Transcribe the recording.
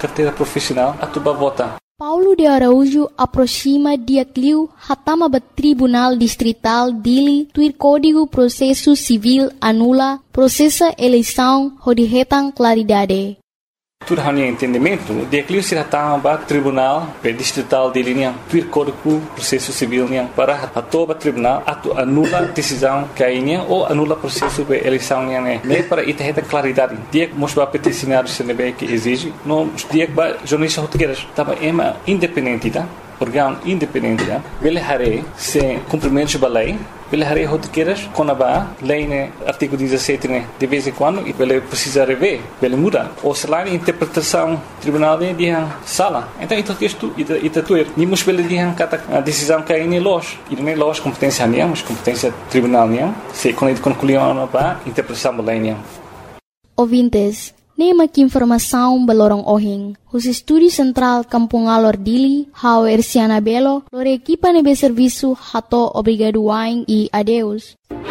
carteira profissional, a tuba vota. Paulo de Araújo aproxima dia cliu hatama ba Tribunal Distrital Dili tuir Código Processo Civil anula processa eleição rodihetang claridade. Tudo hanya entendimento, dia cliu se hatama ba Tribunal Distrital Dili niang tuir Código Processo Civil niang para atoba tribunal atu anula decisão kainya ou anula processo de eleição niang ne para ita claridade. Dia mos ba peticionário se nebe que exige, no dia ba jornalista rotegueiras tava ema independente, tá? Órgão independente, tá? Ele haré sem cumprimentos da lei. Ele haré rotegueiras com a lei, né, artigo 17, né, de vez em quando, e ele precisa rever, ele muda. Ou se lá a interpretação tribunal de sala. Então, isto tuer. Nimos ele de a decisão que é loja. E não é loja competência minha, mas competência tribunal minha. Se quando concluiu a interpretação da lei minha. Ouvintes, nema que informação balorong ohing. Os estúdios central Kampung Alor Dili, hao Erciana Belo, lore equipa nebe serviço hato obrigado waing e adeus.